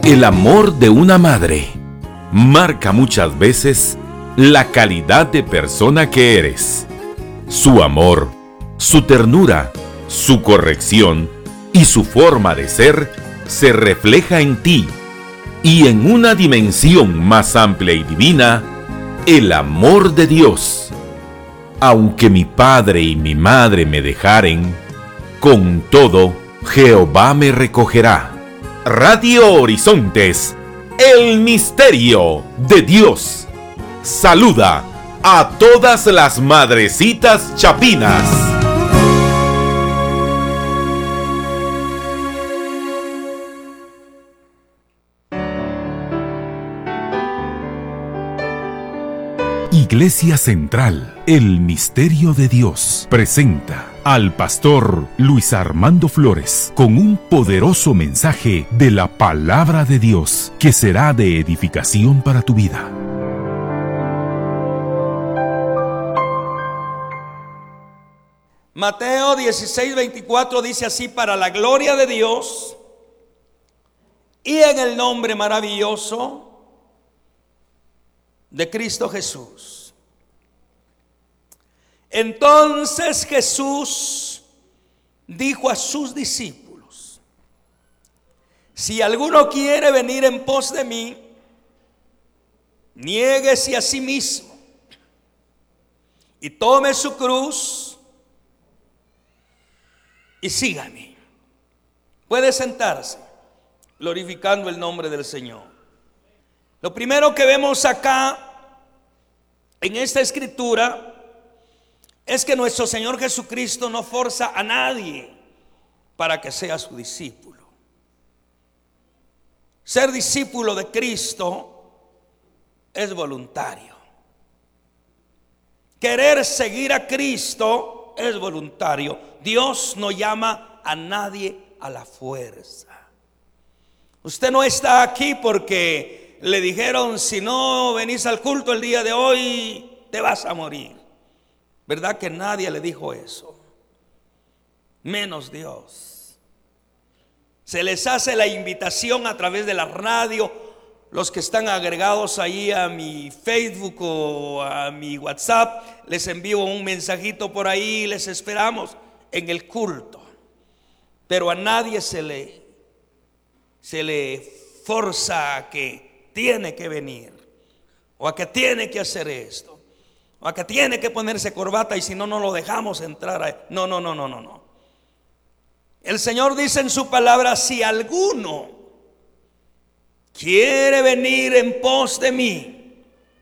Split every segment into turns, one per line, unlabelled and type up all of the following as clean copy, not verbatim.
El amor de una madre marca muchas veces la calidad de persona que eres. Su amor, su ternura, su corrección y su forma de ser se refleja en ti y en una dimensión más amplia y divina, el amor de Dios. Aunque mi padre y mi madre me dejaren, con todo Jehová me recogerá. Radio Horizontes, el misterio de Dios. Saluda a todas las madrecitas chapinas. Iglesia Central, el misterio de Dios, presenta al pastor Luis Armando Flores con un poderoso mensaje de la palabra de Dios que será de edificación para tu vida.
Mateo 16:24 dice así: para la gloria de Dios y en el nombre maravilloso de Cristo Jesús. Entonces Jesús dijo a sus discípulos: si alguno quiere venir en pos de mí, niéguese a sí mismo y tome su cruz y sígame. Puede sentarse, glorificando el nombre del Señor. Lo primero que vemos acá en esta escritura es que nuestro Señor Jesucristo no forza a nadie para que sea su discípulo. Ser discípulo de Cristo es voluntario. Querer seguir a Cristo es voluntario. Dios no llama a nadie a la fuerza. Usted no está aquí porque le dijeron: si no venís al culto el día de hoy, te vas a morir. ¿Verdad que nadie le dijo eso? Menos Dios. Se les hace la invitación a través de la radio. Los que están agregados ahí a mi Facebook o a mi WhatsApp, les envío un mensajito por ahí. Les esperamos en el culto. Pero a nadie se le forza a que tiene que venir, o a que tiene que hacer esto, o a que tiene que ponerse corbata, y si no, no lo dejamos entrar. No. El Señor dice en su palabra: si alguno quiere venir en pos de mí,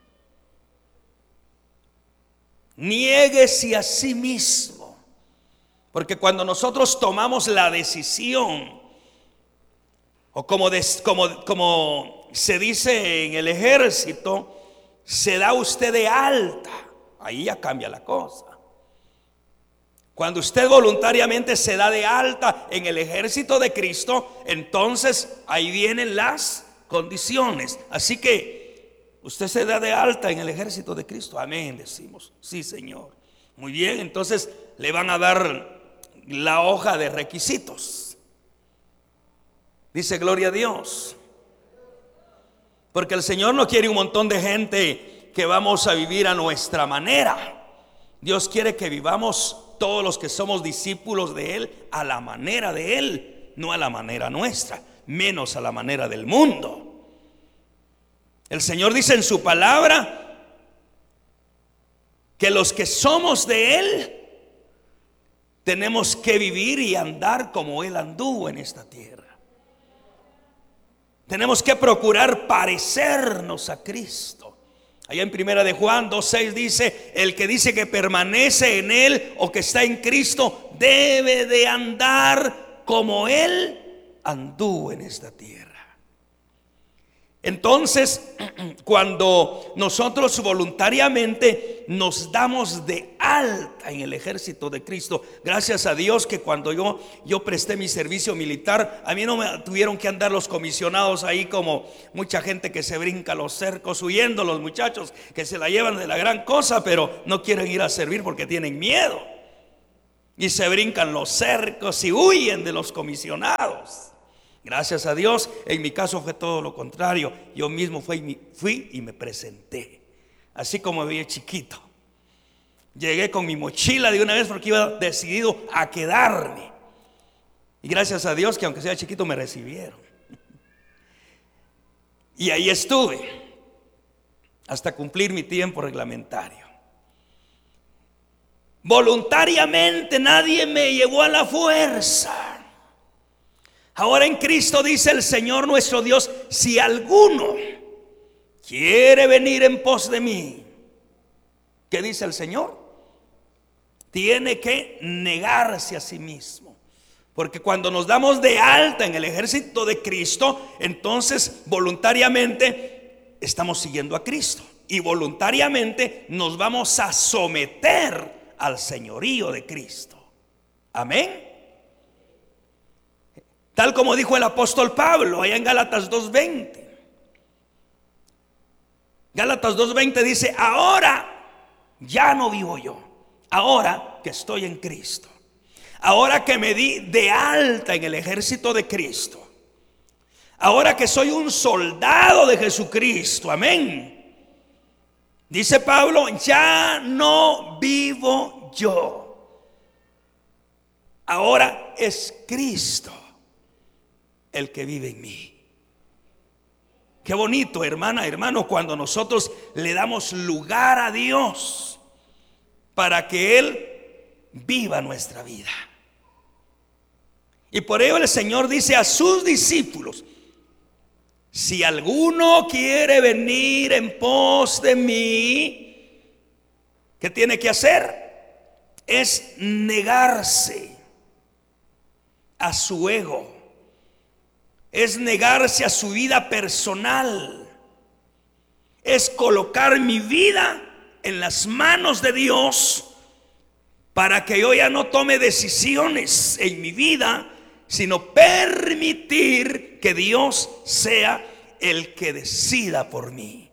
niéguese a sí mismo. Porque cuando nosotros tomamos la decisión, o como se dice en el ejército, se da usted de alta, ahí ya cambia la cosa. Cuando usted voluntariamente se da de alta en el ejército de Cristo, entonces ahí vienen las condiciones. Así que usted se da de alta en el ejército de Cristo. Amén, decimos. Sí, Señor. Muy bien, entonces le van a dar la hoja de requisitos. Dice: gloria a Dios. Porque el Señor no quiere un montón de gente que vamos a vivir a nuestra manera. Dios quiere que vivamos, todos los que somos discípulos de Él, a la manera de Él, no a la manera nuestra, menos a la manera del mundo. El Señor dice en su palabra que los que somos de Él tenemos que vivir y andar como Él anduvo en esta tierra. Tenemos que procurar parecernos a Cristo. Allá en Primera de Juan 2:6 dice: el que dice que permanece en Él o que está en Cristo debe de andar como Él anduvo en esta tierra. Entonces, cuando nosotros voluntariamente nos damos de alta en el ejército de Cristo, gracias a Dios que cuando yo presté mi servicio militar, a mí no me tuvieron que andar los comisionados ahí como mucha gente que se brinca los cercos huyendo, los muchachos que se la llevan de la gran cosa, pero no quieren ir a servir porque tienen miedo. Y se brincan los cercos y huyen de los comisionados. Gracias a Dios, en mi caso fue todo lo contrario. Yo mismo fui y me presenté, así como veía chiquito. Llegué con mi mochila de una vez porque iba decidido a quedarme. Y gracias a Dios que aunque sea chiquito me recibieron. Y ahí estuve hasta cumplir mi tiempo reglamentario. Voluntariamente, nadie me llevó a la fuerza. Ahora en Cristo dice el Señor nuestro Dios: si alguno quiere venir en pos de mí, ¿qué dice el Señor? Tiene que negarse a sí mismo. Porque cuando nos damos de alta en el ejército de Cristo, entonces voluntariamente estamos siguiendo a Cristo. Y voluntariamente nos vamos a someter al señorío de Cristo. Amén. Tal como dijo el apóstol Pablo allá en Gálatas 2:20. Gálatas 2:20 dice: ahora ya no vivo yo, ahora que estoy en Cristo, ahora que me di de alta en el ejército de Cristo, ahora que soy un soldado de Jesucristo, amén. Dice Pablo: ya no vivo yo, ahora es Cristo el que vive en mí. Qué bonito, hermana, hermano, cuando nosotros le damos lugar a Dios para que Él viva nuestra vida. Y por ello el Señor dice a sus discípulos: si alguno quiere venir en pos de mí, ¿qué tiene que hacer? Es negarse a su ego, es negarse a su vida personal, es colocar mi vida en las manos de Dios para que yo ya no tome decisiones en mi vida, sino permitir que Dios sea el que decida por mí.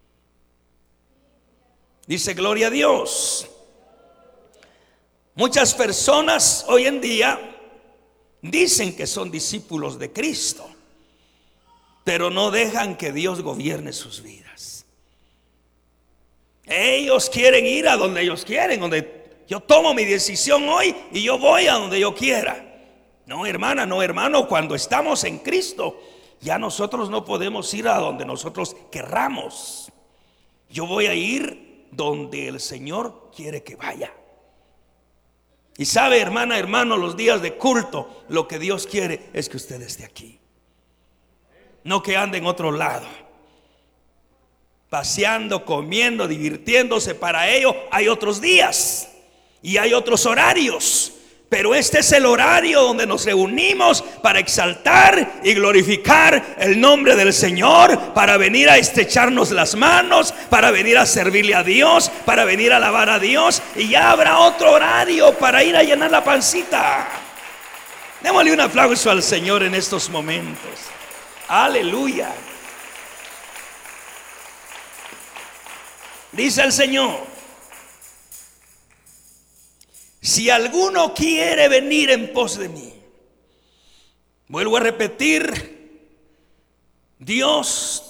Dice: gloria a Dios. Muchas personas hoy en día dicen que son discípulos de Cristo, pero no dejan que Dios gobierne sus vidas. Ellos quieren ir a donde ellos quieren, donde yo tomo mi decisión hoy y yo voy a donde yo quiera. No, hermana, no, hermano, cuando estamos en Cristo, ya nosotros no podemos ir a donde nosotros querramos. Yo voy a ir donde el Señor quiere que vaya. Y sabe, hermana, hermano, los días de culto, lo que Dios quiere es que usted esté aquí, no que ande en otro lado, paseando, comiendo, divirtiéndose. Para ello hay otros días y hay otros horarios, pero este es el horario donde nos reunimos para exaltar y glorificar el nombre del Señor, para venir a estrecharnos las manos, para venir a servirle a Dios, para venir a alabar a Dios. Y ya habrá otro horario para ir a llenar la pancita. Démosle un aplauso al Señor en estos momentos. Aleluya. Dice el Señor: si alguno quiere venir en pos de mí. Vuelvo a repetir: Dios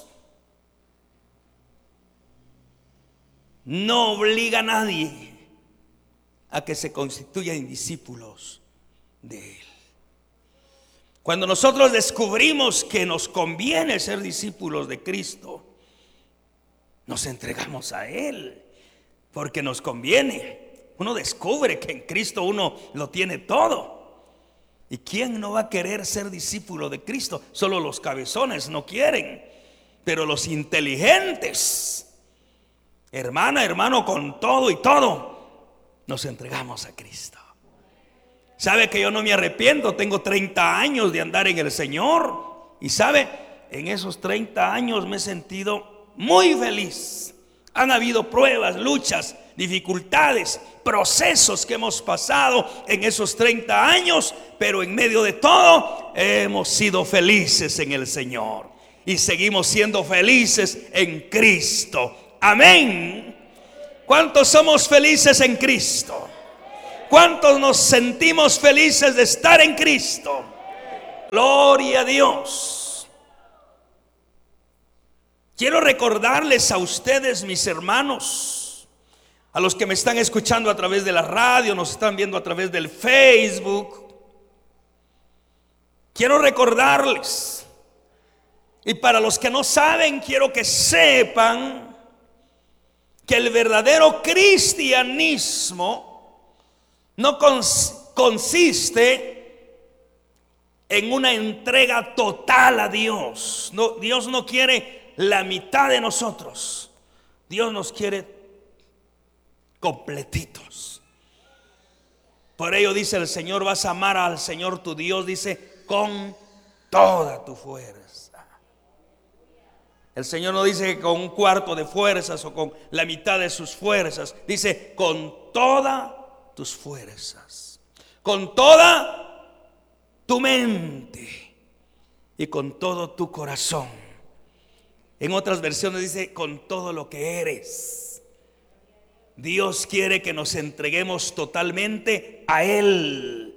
no obliga a nadie a que se constituyan discípulos de Él. Cuando nosotros descubrimos que nos conviene ser discípulos de Cristo, nos entregamos a Él porque nos conviene. Uno descubre que en Cristo uno lo tiene todo. ¿Y quién no va a querer ser discípulo de Cristo? Solo los cabezones no quieren, pero los inteligentes, hermana, hermano, con todo y todo, nos entregamos a Cristo. Sabe que yo no me arrepiento, tengo 30 años de andar en el Señor. Y sabe, en esos 30 años me he sentido muy feliz. Han habido pruebas, luchas, dificultades, procesos que hemos pasado en esos 30 años, pero en medio de todo hemos sido felices en el Señor y seguimos siendo felices en Cristo. Amén. ¿Cuántos somos felices en Cristo? ¿Cuántos nos sentimos felices de estar en Cristo? Gloria a Dios. Quiero recordarles a ustedes, mis hermanos, a los que me están escuchando a través de la radio, nos están viendo a través del Facebook. Quiero recordarles, y para los que no saben, quiero que sepan que el verdadero cristianismo no consiste en una entrega total a Dios. No, Dios no quiere la mitad de nosotros. Dios nos quiere completitos. Por ello dice el Señor: vas a amar al Señor tu Dios, dice, con toda tu fuerza. El Señor no dice que con un cuarto de fuerzas o con la mitad de sus fuerzas. Dice con todas tus fuerzas, con toda tu mente y con todo tu corazón. En otras versiones dice con todo lo que eres. Dios quiere que nos entreguemos totalmente a Él,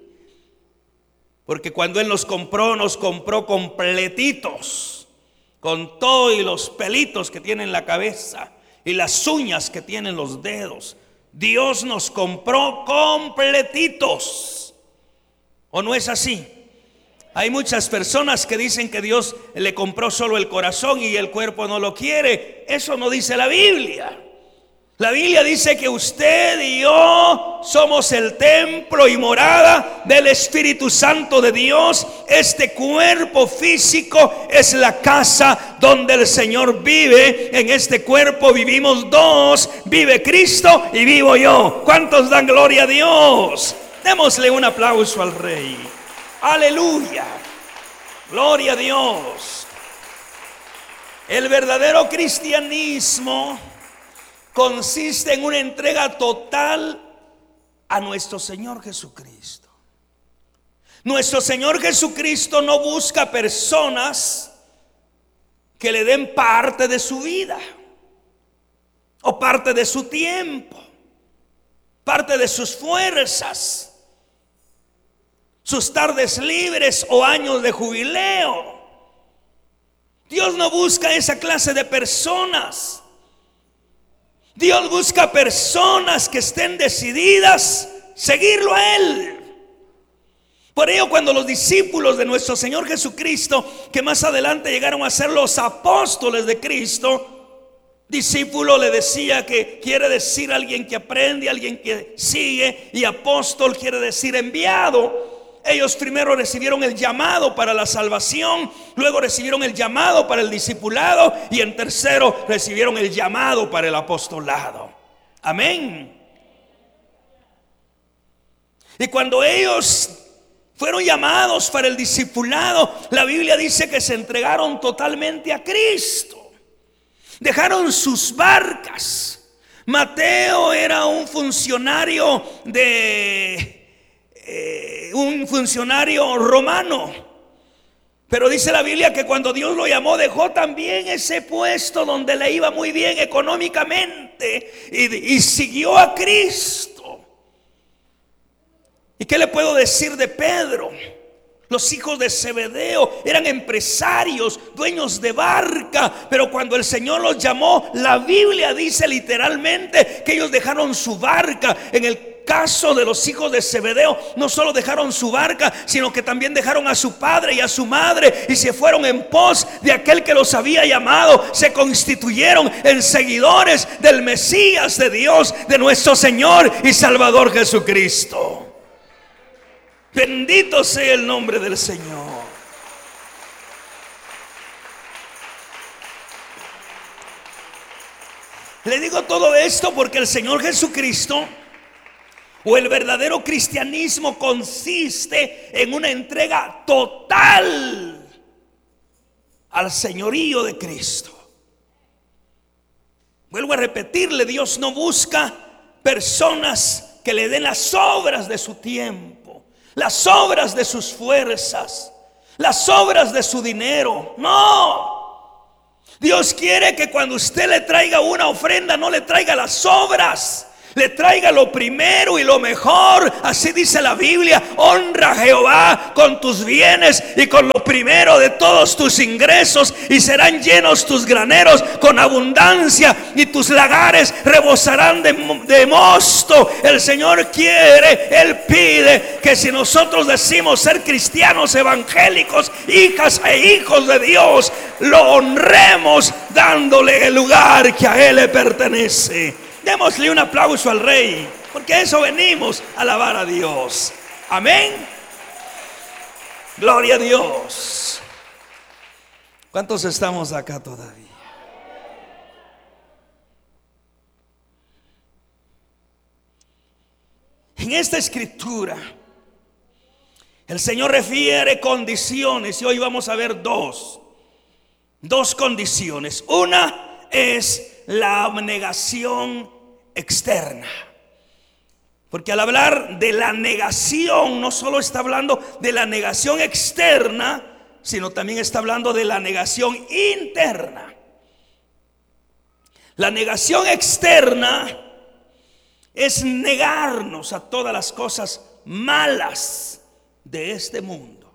porque cuando Él nos compró completitos, con todo y los pelitos que tiene en la cabeza y las uñas que tienen los dedos. Dios nos compró completitos. ¿O no es así? Hay muchas personas que dicen que Dios le compró solo el corazón y el cuerpo no lo quiere. Eso no dice la Biblia. La Biblia dice que usted y yo somos el templo y morada del Espíritu Santo de Dios. Este cuerpo físico es la casa donde el Señor vive. En este cuerpo vivimos dos: vive Cristo y vivo yo. ¿Cuántos dan gloria a Dios? Démosle un aplauso al Rey. Aleluya. Gloria a Dios. El verdadero cristianismo consiste en una entrega total a nuestro Señor Jesucristo. Nuestro Señor Jesucristo no busca personas que le den parte de su vida o parte de su tiempo, parte de sus fuerzas, sus tardes libres o años de jubileo. Dios no busca esa clase de personas. Dios busca personas que estén decididas a seguirlo a Él. Por ello, cuando los discípulos de nuestro Señor Jesucristo, que más adelante llegaron a ser los apóstoles de Cristo, discípulo le decía que quiere decir alguien que aprende, alguien que sigue, y apóstol quiere decir enviado. Ellos primero recibieron el llamado para la salvación, luego recibieron el llamado para el discipulado y en tercero recibieron el llamado para el apostolado. Amén. Y cuando ellos fueron llamados para el discipulado, la Biblia dice que se entregaron totalmente a Cristo. Dejaron sus barcas. Mateo era un funcionario romano, pero dice la Biblia que cuando Dios lo llamó, dejó también ese puesto donde le iba muy bien económicamente y siguió a Cristo. ¿Y qué le puedo decir de Pedro? Los hijos de Zebedeo eran empresarios, dueños de barca, pero cuando el Señor los llamó, la Biblia dice literalmente que ellos dejaron su barca. En el caso de los hijos de Zebedeo, no solo dejaron su barca, sino que también dejaron a su padre y a su madre y se fueron en pos de aquel que los había llamado. Se constituyeron en seguidores del Mesías de Dios, de nuestro Señor y Salvador Jesucristo. Bendito sea el nombre del Señor. Le digo todo esto porque el Señor Jesucristo, o el verdadero cristianismo, consiste en una entrega total al señorío de Cristo. Vuelvo a repetirle, Dios no busca personas que le den las obras de su tiempo, las obras de sus fuerzas, las obras de su dinero. No. Dios quiere que cuando usted le traiga una ofrenda, no le traiga las obras, le traiga lo primero y lo mejor. Así dice la Biblia: honra a Jehová con tus bienes y con lo primero de todos tus ingresos, y serán llenos tus graneros con abundancia, y tus lagares rebosarán de mosto. El Señor quiere, Él pide que si nosotros decimos ser cristianos evangélicos, hijas e hijos de Dios, lo honremos dándole el lugar que a Él le pertenece. Démosle un aplauso al Rey, porque a eso venimos, a alabar a Dios. Amén. Gloria a Dios. ¿Cuántos estamos acá todavía? En esta escritura el Señor refiere condiciones, y hoy vamos a ver dos condiciones. Una es la abnegación externa, porque al hablar de la negación, no solo está hablando de la negación externa, sino también está hablando de la negación interna. La negación externa es negarnos a todas las cosas malas de este mundo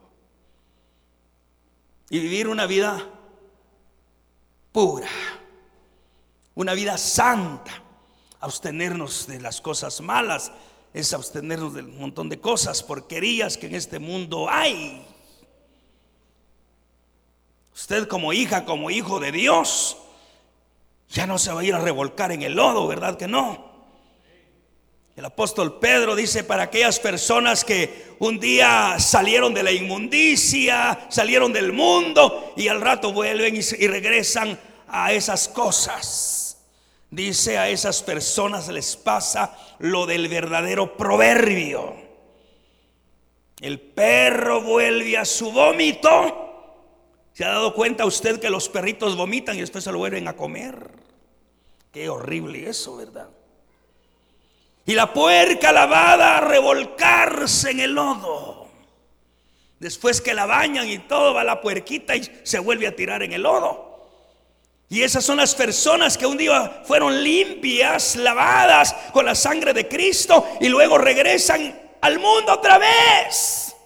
y vivir una vida pura, una vida santa. Abstenernos de las cosas malas es abstenernos del montón de cosas, porquerías que en este mundo hay. Usted, como hija, como hijo de Dios, ya no se va a ir a revolcar en el lodo, ¿verdad que no? El apóstol Pedro dice: para aquellas personas que un día salieron de la inmundicia, salieron del mundo, y al rato vuelven y regresan a esas cosas. Dice: a esas personas les pasa lo del verdadero proverbio: el perro vuelve a su vómito. ¿Se ha dado cuenta usted que los perritos vomitan y después se lo vuelven a comer? Qué horrible eso, ¿verdad? Y la puerca lavada a revolcarse en el lodo. Después que la bañan y todo, va la puerquita y se vuelve a tirar en el lodo. Y esas son las personas que un día fueron limpias, lavadas con la sangre de Cristo, y luego regresan al mundo otra vez.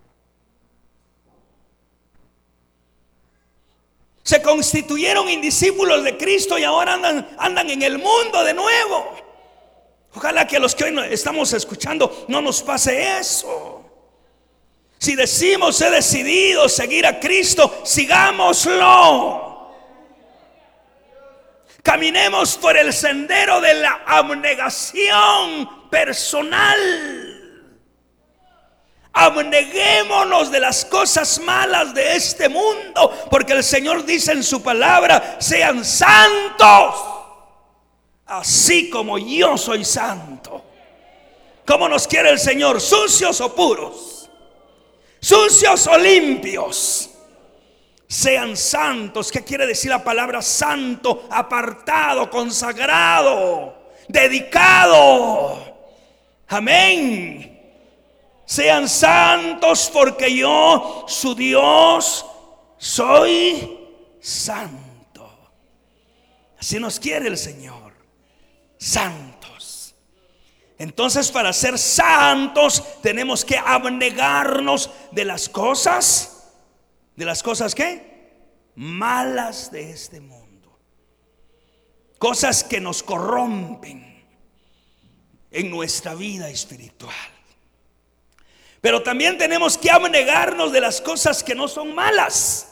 Se constituyeron indiscípulos de Cristo y ahora andan en el mundo de nuevo. Ojalá que a los que hoy estamos escuchando no nos pase eso. Si decimos: he decidido seguir a Cristo, sigámoslo. Caminemos por el sendero de la abnegación personal. Abneguémonos de las cosas malas de este mundo, porque el Señor dice en su palabra: sean santos, así como yo soy santo. ¿Cómo nos quiere el Señor? ¿Sucios o puros? ¿Sucios o limpios? Sean santos. ¿Qué quiere decir la palabra santo? Apartado, consagrado, dedicado. Amén. Sean santos porque yo, su Dios, soy santo. Así nos quiere el Señor, santos. Entonces, para ser santos tenemos que abnegarnos de las cosas ¿qué? Malas de este mundo. Cosas que nos corrompen en nuestra vida espiritual. Pero también tenemos que abnegarnos de las cosas que no son malas,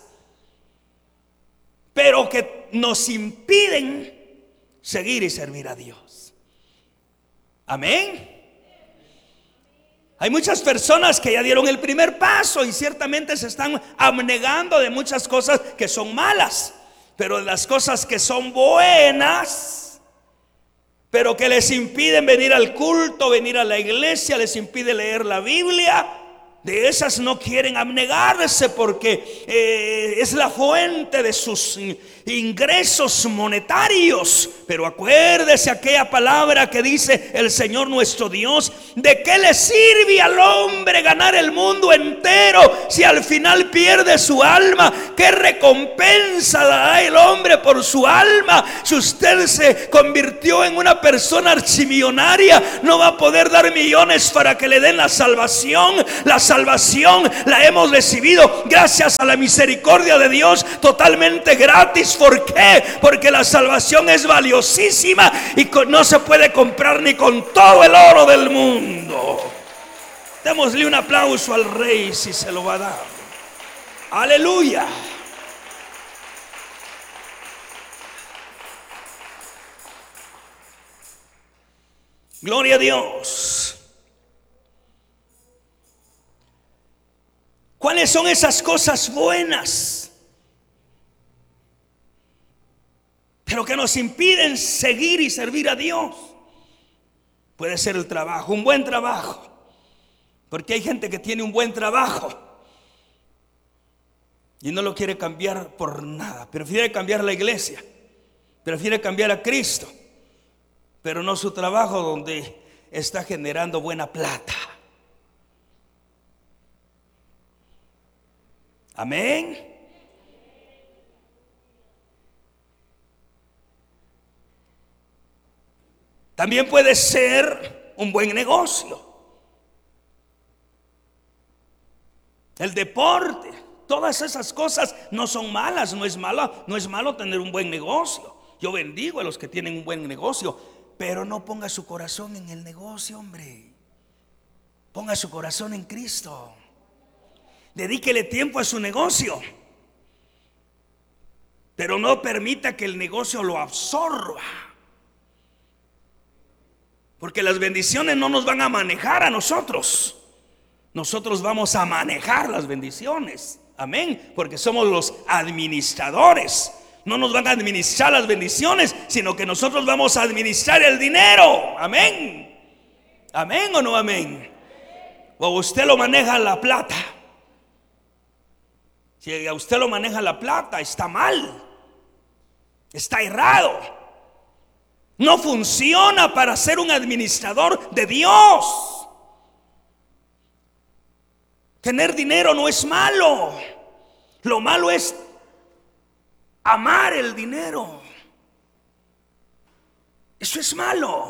pero que nos impiden seguir y servir a Dios. Amén. Hay muchas personas que ya dieron el primer paso y ciertamente se están abnegando de muchas cosas que son malas, pero de las cosas que son buenas, pero que les impiden venir al culto, venir a la iglesia, les impide leer la Biblia, de esas no quieren abnegarse, porque es la fuente de sus ingresos monetarios. Pero acuérdese aquella palabra que dice el Señor nuestro Dios: ¿de qué le sirve al hombre ganar el mundo entero si al final pierde su alma? ¿Qué recompensa dará el hombre por su alma? Si usted se convirtió en una persona archimillonaria, no va a poder dar millones para que le den la salvación. La salvación la hemos recibido gracias a la misericordia de Dios, totalmente gratis. ¿Por qué? Porque la salvación es valiosísima y no se puede comprar ni con todo el oro del mundo. Démosle un aplauso al Rey si se lo va a dar. Aleluya. Gloria a Dios. ¿Cuáles son esas cosas buenas, pero que nos impiden seguir y servir a Dios? Puede ser el trabajo, un buen trabajo. Porque hay gente que tiene un buen trabajo y no lo quiere cambiar por nada. Prefiere cambiar la iglesia, prefiere cambiar a Cristo, pero no su trabajo donde está generando buena plata. Amén. También puede ser un buen negocio. El deporte, todas esas cosas no son malas, no es malo tener un buen negocio. Yo bendigo a los que tienen un buen negocio, pero no ponga su corazón en el negocio, hombre. Ponga su corazón en Cristo. Dedíquele tiempo a su negocio, pero no permita que el negocio lo absorba. Porque las bendiciones no nos van a manejar a nosotros. Nosotros vamos a manejar las bendiciones. Amén. Porque somos los administradores. No nos van a administrar las bendiciones, sino que nosotros vamos a administrar el dinero. Amén. Amén o no amén. O usted lo maneja la plata. Si a usted lo maneja la plata, está mal. Está errado. No funciona para ser un administrador de Dios. Tener dinero no es malo. Lo malo es amar el dinero. Eso es malo.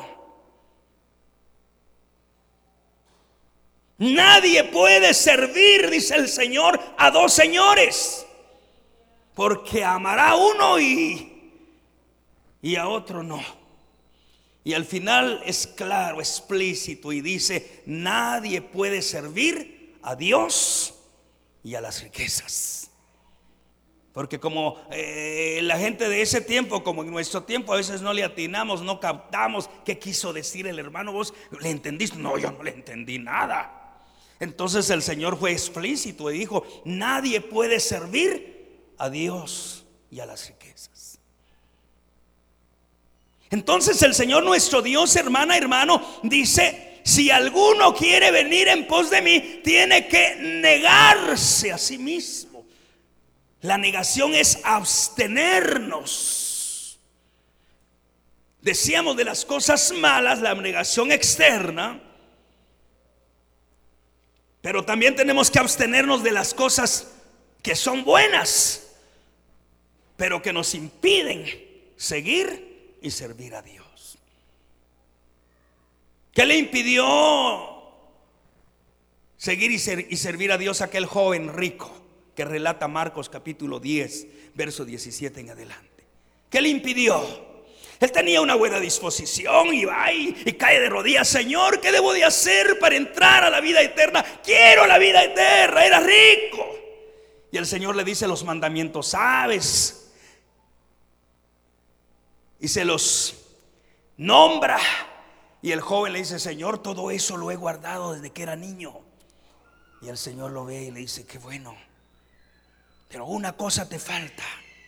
Nadie puede servir, dice el Señor, a dos señores, porque amará a uno y a otro no. Y al final es claro, explícito, y dice: nadie puede servir a Dios y a las riquezas. Porque como la gente de ese tiempo, como en nuestro tiempo, a veces no le atinamos, no captamos qué quiso decir el hermano. ¿Vos le entendiste? No, yo no le entendí nada. Entonces el Señor fue explícito y dijo: nadie puede servir a Dios y a las riquezas. Entonces el Señor nuestro Dios, hermana, hermano, dice: si alguno quiere venir en pos de mí, tiene que negarse a sí mismo. La negación es abstenernos. Decíamos de las cosas malas, la negación externa, pero también tenemos que abstenernos de las cosas que son buenas, pero que nos impiden seguir y servir a Dios. ¿Qué le impidió seguir y servir a Dios a aquel joven rico que relata Marcos capítulo 10, verso 17 en adelante? ¿Qué le impidió? Él tenía una buena disposición y va y cae de rodillas: Señor, ¿qué debo de hacer para entrar a la vida eterna? Quiero la vida eterna. Era rico. Y el Señor le dice: los mandamientos sabes. Y se los nombra. Y el joven le dice: Señor, todo eso lo he guardado desde que era niño. Y el Señor lo ve y le dice: qué bueno, pero una cosa te falta.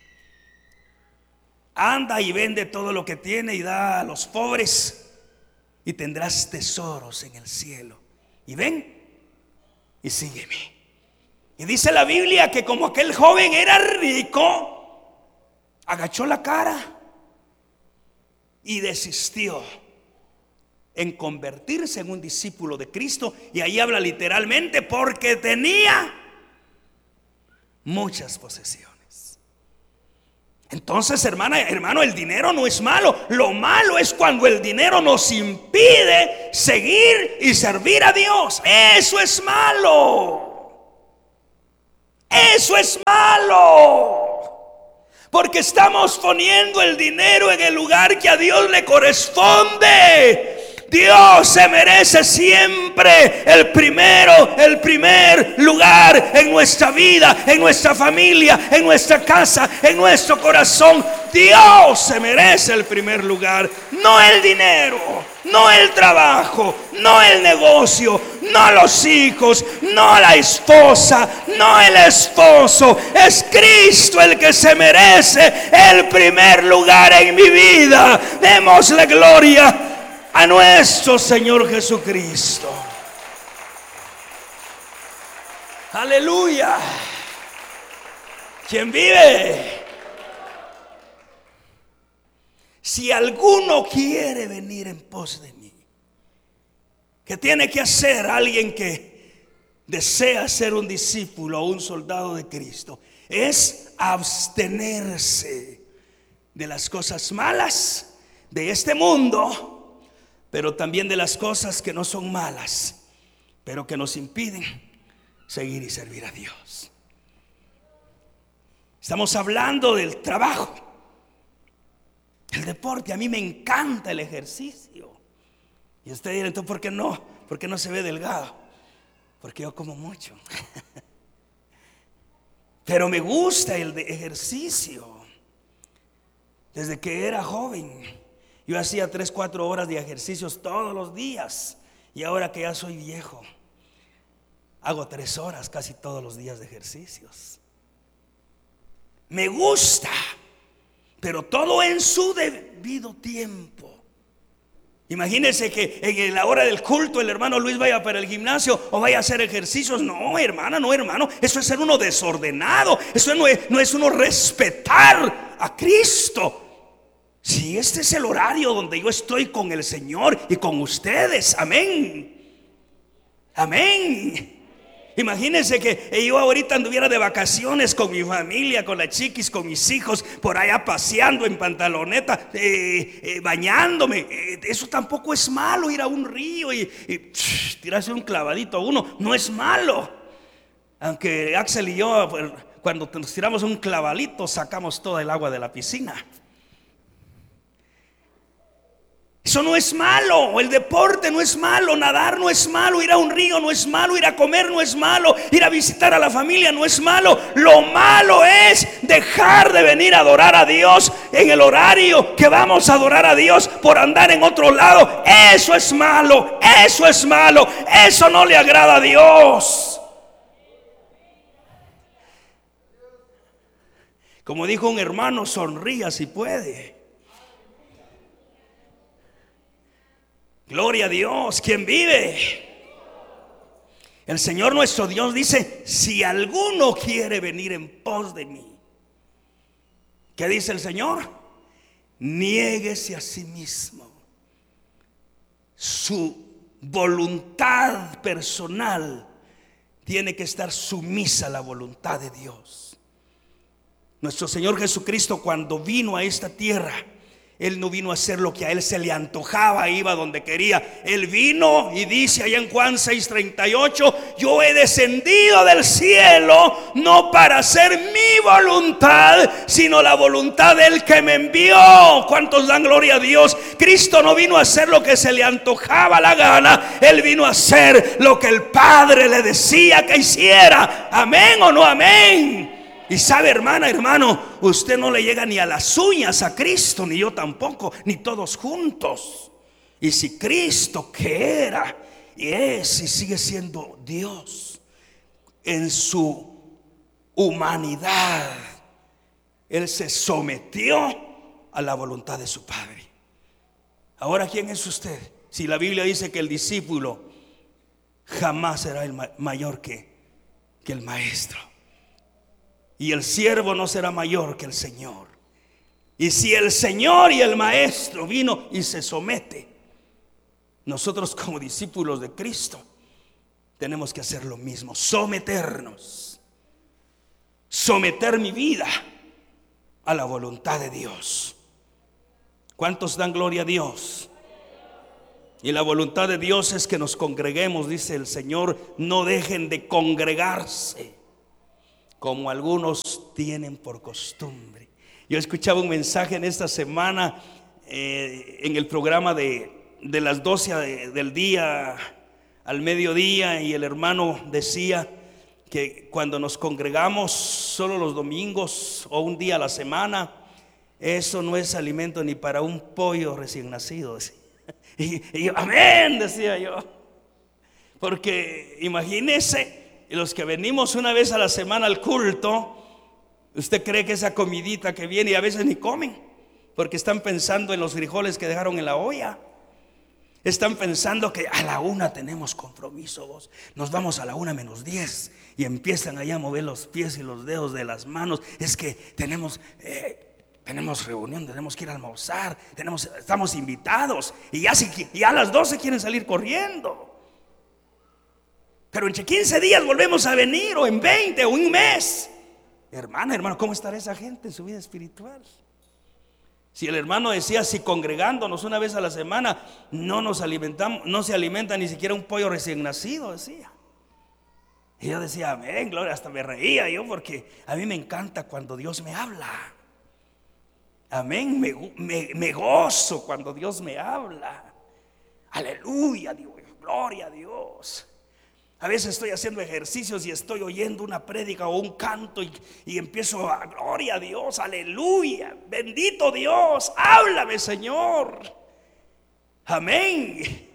Anda y vende todo lo que tiene y da a los pobres, y tendrás tesoros en el cielo. Y ven y sígueme. Y dice la Biblia que como aquel joven era rico, agachó la cara y desistió en convertirse en un discípulo de Cristo. Y ahí habla literalmente: porque tenía muchas posesiones. Entonces, hermano, el dinero no es malo. Lo malo es cuando el dinero nos impide seguir y servir a Dios. Eso es malo. Eso es malo. Porque estamos poniendo el dinero en el lugar que a Dios le corresponde. Dios se merece siempre el primer lugar en nuestra vida, en nuestra familia, en nuestra casa, en nuestro corazón. Dios se merece el primer lugar, no el dinero, no el trabajo, no el negocio, no los hijos, no la esposa, no el esposo. Es Cristo el que se merece el primer lugar en mi vida. Démosle gloria a nuestro Señor Jesucristo. Aleluya. ¿Quién vive? Si alguno quiere venir en pos de mí, ¿qué tiene que hacer alguien que desea ser un discípulo o un soldado de Cristo? Es abstenerse de las cosas malas de este mundo, pero también de las cosas que no son malas, pero que nos impiden seguir y servir a Dios. Estamos hablando del trabajo, el deporte. A mí me encanta el ejercicio. Y usted dirá, entonces, ¿por qué no? ¿Por qué no se ve delgado? Porque yo como mucho. Pero me gusta el de ejercicio. Desde que era joven yo hacía 3-4 horas de ejercicios todos los días. Y ahora que ya soy viejo, hago 3 horas casi todos los días de ejercicios. Me gusta, pero todo en su debido tiempo. Imagínense que en la hora del culto el hermano Luis vaya para el gimnasio o vaya a hacer ejercicios. No, hermana, no, hermano. Eso es ser uno desordenado. Eso no es uno respetar a Cristo. Si este es el horario donde yo estoy con el Señor y con ustedes, amén, amén. Imagínense que yo ahorita anduviera de vacaciones con mi familia, con la chiquis, con mis hijos, por allá paseando en pantaloneta, bañándome. Eso tampoco es malo, ir a un río y tirarse un clavadito a uno, no es malo. Aunque Axel y yo, cuando nos tiramos un clavadito, sacamos toda el agua de la piscina. Eso no es malo. El deporte no es malo, nadar no es malo, ir a un río no es malo, ir a comer no es malo, ir a visitar a la familia no es malo. Lo malo es dejar de venir a adorar a Dios en el horario que vamos a adorar a Dios por andar en otro lado. Eso es malo, eso es malo, eso no le agrada a Dios. Como dijo un hermano, sonría si puede. Gloria a Dios. ¿Quién vive? El Señor nuestro Dios dice: si alguno quiere venir en pos de mí, ¿qué dice el Señor? Niéguese a sí mismo. Su voluntad personal tiene que estar sumisa a la voluntad de Dios. Nuestro Señor Jesucristo, cuando vino a esta tierra, Él no vino a hacer lo que a Él se le antojaba, iba donde quería. Él vino y dice allá en Juan 6:38: yo he descendido del cielo no para hacer mi voluntad, sino la voluntad del que me envió. ¿Cuántos dan gloria a Dios? Cristo no vino a hacer lo que se le antojaba la gana. Él vino a hacer lo que el Padre le decía que hiciera. ¿Amén o no amén? Y sabe, hermana, hermano, usted no le llega ni a las uñas a Cristo, ni yo tampoco, ni todos juntos. Y si Cristo, que era y es y sigue siendo Dios, en su humanidad, Él se sometió a la voluntad de su Padre. Ahora, ¿quién es usted? Si la Biblia dice que el discípulo jamás será el mayor que el maestro, y el siervo no será mayor que el Señor. Y si el Señor y el Maestro vino y se somete, nosotros como discípulos de Cristo tenemos que hacer lo mismo, someternos. someter mi vida a la voluntad de Dios. ¿Cuántos dan gloria a Dios? Y la voluntad de Dios es que nos congreguemos, dice el Señor. No dejen de congregarse como algunos tienen por costumbre. Yo escuchaba un mensaje en esta semana en el programa de las 12 del día al mediodía, y el hermano decía que cuando nos congregamos solo los domingos o un día a la semana, eso no es alimento ni para un pollo recién nacido. Y yo, amén, decía yo. Porque imagínese, los que venimos una vez a la semana al culto, usted cree que esa comidita que viene, y a veces ni comen, porque están pensando en los frijoles que dejaron en la olla. Están pensando que a la 1 tenemos compromiso, vos. Nos vamos a la 1:10 y empiezan allá a mover los pies y los dedos de las manos. Es que tenemos reunión, tenemos que ir a almorzar, estamos invitados, y ya a las 12 quieren salir corriendo. Pero entre 15 días volvemos a venir, o en 20, o un mes. Hermano, ¿cómo estará esa gente en su vida espiritual? Si el hermano decía, si congregándonos una vez a la semana no nos alimentamos, no se alimenta ni siquiera un pollo recién nacido, decía. Y yo decía, amén, gloria, hasta me reía yo, porque a mí me encanta cuando Dios me habla. Amén, me gozo cuando Dios me habla. Aleluya, Dios, gloria a Dios. A veces estoy haciendo ejercicios y estoy oyendo una prédica o un canto y empiezo a, gloria a Dios, aleluya, bendito Dios, háblame, Señor. Amén.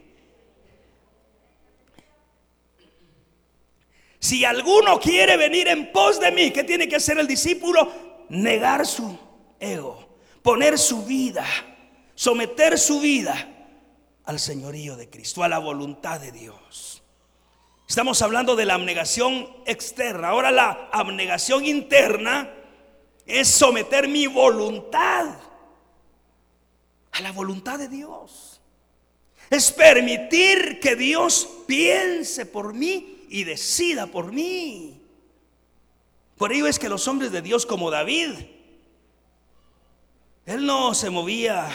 Si alguno quiere venir en pos de mí, ¿qué tiene que hacer el discípulo? Negar su ego, poner su vida, someter su vida al señorío de Cristo, a la voluntad de Dios. Estamos hablando de la abnegación externa. Ahora la abnegación interna es someter mi voluntad a la voluntad de Dios. Es permitir que Dios piense por mí y decida por mí. Por ello es que los hombres de Dios, como David, él no se movía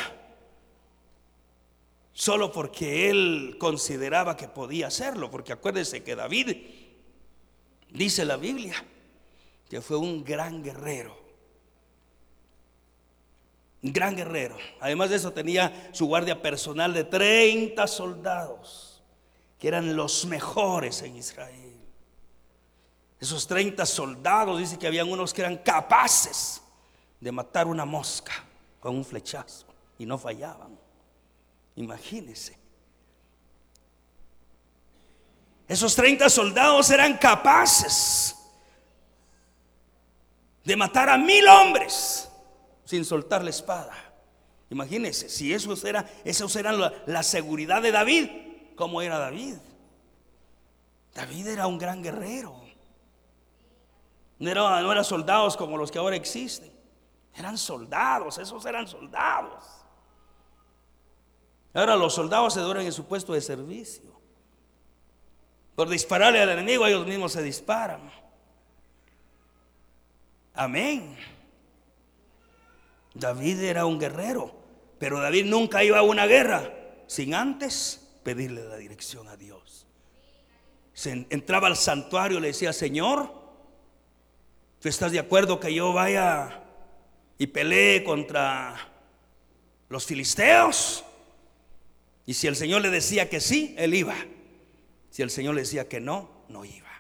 solo porque él consideraba que podía hacerlo, porque acuérdense que David, dice la Biblia, que fue un gran guerrero. Un gran guerrero. Además de eso tenía su guardia personal de 30 soldados, que eran los mejores en Israel. Esos 30 soldados, dice que habían unos que eran capaces de matar una mosca con un flechazo y no fallaban. Imagínense. Esos 30 soldados eran capaces de matar a 1000 hombres sin soltar la espada. Imagínense, si esos eran la seguridad de David. ¿Cómo era David? David era un gran guerrero. No eran soldados como los que ahora existen. Eran soldados, esos eran soldados. Ahora los soldados se duermen en su puesto de servicio. Por dispararle al enemigo, ellos mismos se disparan. Amén. David era un guerrero, pero David nunca iba a una guerra sin antes pedirle la dirección a Dios. Entraba al santuario y le decía, Señor, ¿tú estás de acuerdo que yo vaya y pelee contra los filisteos? Y si el Señor le decía que sí, él iba. Si el Señor le decía que no, no iba.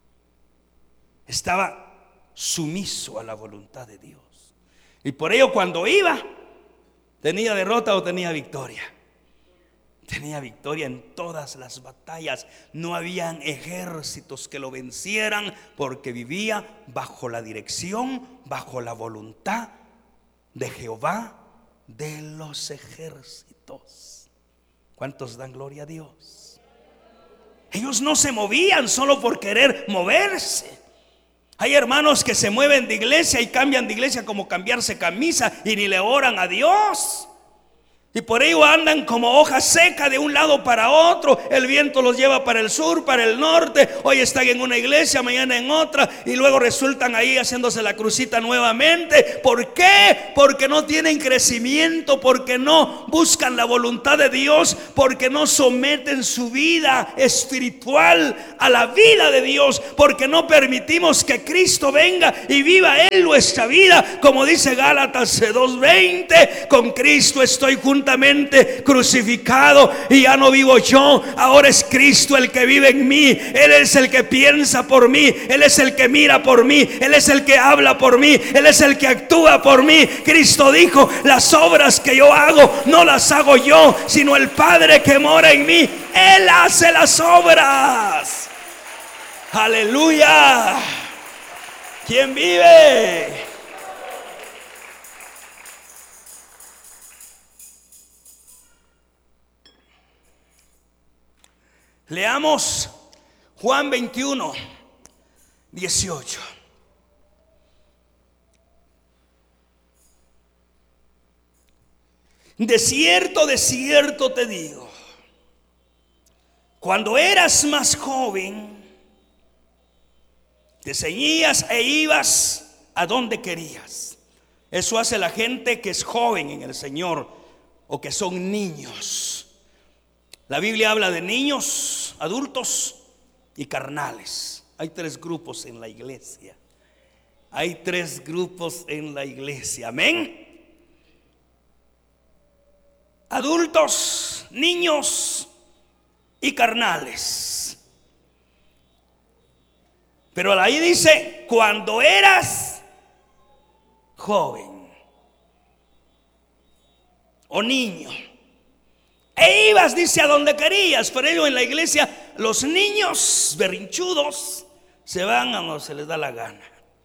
Estaba sumiso a la voluntad de Dios. Y por ello cuando iba, tenía derrota o tenía victoria. Tenía victoria en todas las batallas. No habían ejércitos que lo vencieran, porque vivía bajo la dirección, bajo la voluntad de Jehová de los ejércitos. ¿Cuántos dan gloria a Dios? Ellos no se movían solo por querer moverse. Hay hermanos que se mueven de iglesia y cambian de iglesia como cambiarse camisa y ni le oran a Dios. Y por ello andan como hoja seca de un lado para otro. El viento los lleva para el sur, para el norte. Hoy están en una iglesia, mañana en otra. Y luego resultan ahí haciéndose la crucita nuevamente. ¿Por qué? Porque no tienen crecimiento, porque no buscan la voluntad de Dios, porque no someten su vida espiritual a la vida de Dios, porque no permitimos que Cristo venga y viva en nuestra vida. Como dice Gálatas 2:20, con Cristo estoy juntamente crucificado, y ya no vivo yo, ahora es Cristo el que vive en mí. Él es el que piensa por mí, Él es el que mira por mí, Él es el que habla por mí, Él es el que actúa por mí. Cristo dijo: las obras que yo hago no las hago yo, sino el Padre que mora en mí. Él hace las obras. Aleluya. ¿Quién vive? Leamos Juan 21:18. De cierto te digo, cuando eras más joven, te ceñías e ibas a donde querías. Eso hace la gente que es joven en el Señor, o que son niños. La Biblia habla de niños, adultos y carnales. Hay tres grupos en la iglesia. Hay tres grupos en la iglesia. Amén. Adultos, niños y carnales. Pero ahí dice: cuando eras joven o niño, e ibas, dice, a donde querías. Por ello en la iglesia los niños berrinchudos se van a donde se les da la gana.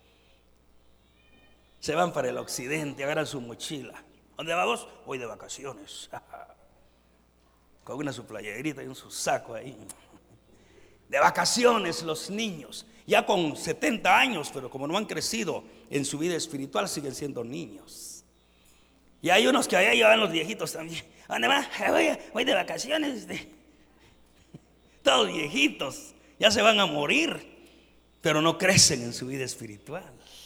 Se van para el occidente, agarran su mochila. ¿Dónde vamos? Voy de vacaciones. Con una su playerita y un su saco ahí. De vacaciones los niños, ya con 70 años, pero como no han crecido en su vida espiritual, siguen siendo niños. Y hay unos que allá llevan los viejitos también. ¿Dónde va? Voy de vacaciones. Todos viejitos, ya se van a morir, pero no crecen en su vida espiritual.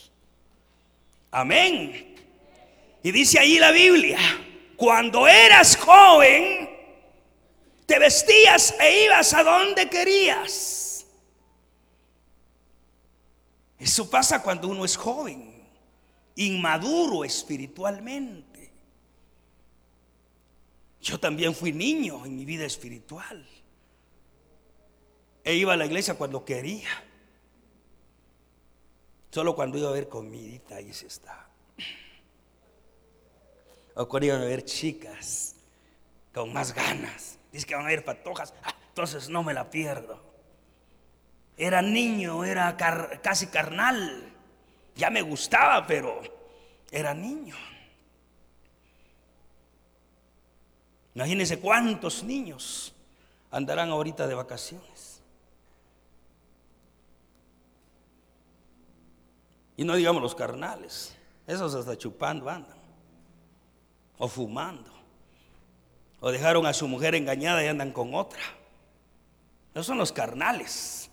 Amén. Y dice ahí la Biblia: cuando eras joven, te vestías e ibas a donde querías. Eso pasa cuando uno es joven, inmaduro espiritualmente. Yo también fui niño en mi vida espiritual. E iba a la iglesia cuando quería. Solo cuando iba a ver comidita, ahí se está. O cuando iban a ver chicas con más ganas. Dice que van a ver patojas. Entonces no me la pierdo. Era niño, era casi carnal. Ya me gustaba, pero era niño. Imagínense cuántos niños andarán ahorita de vacaciones. Y no digamos los carnales. Esos hasta chupando andan. O fumando. O dejaron a su mujer engañada y andan con otra. Esos son los carnales.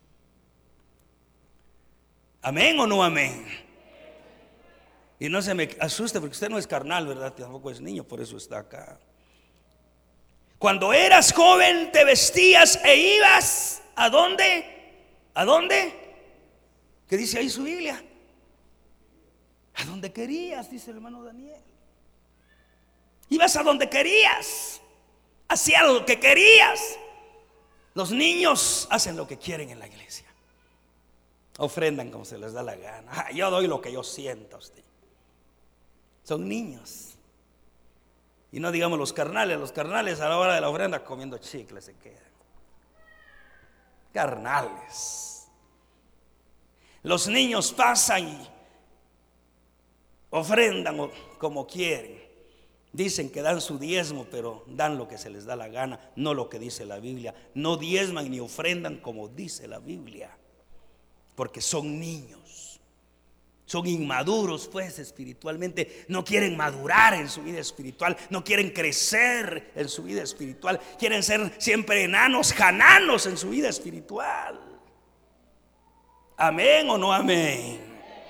¿Amén o no amén? Y no se me asuste, porque usted no es carnal, ¿verdad? Tampoco es niño, por eso está acá. Cuando eras joven te vestías e ibas ¿a dónde? ¿A dónde? ¿Qué dice ahí su Biblia? A donde querías, dice el hermano Daniel. Ibas a donde querías, hacías lo que querías. Los niños hacen lo que quieren en la iglesia. Ofrendan como se les da la gana. Yo doy lo que yo siento a usted. Son niños. Y no digamos los carnales a la hora de la ofrenda comiendo chicles se quedan. Carnales. Los niños pasan y ofrendan como quieren. Dicen que dan su diezmo, pero dan lo que se les da la gana, no lo que dice la Biblia. No diezman ni ofrendan como dice la Biblia, porque son niños. Son inmaduros pues espiritualmente, no quieren madurar en su vida espiritual, no quieren crecer en su vida espiritual, quieren ser siempre enanos, jananos en su vida espiritual. ¿Amén o no amén?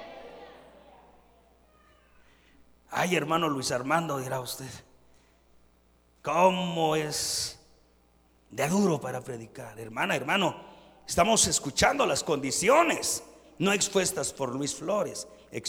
Ay, hermano Luis Armando, dirá usted, ¿cómo es de duro para predicar? Hermana, hermano, estamos escuchando las condiciones no expuestas por Luis Flores.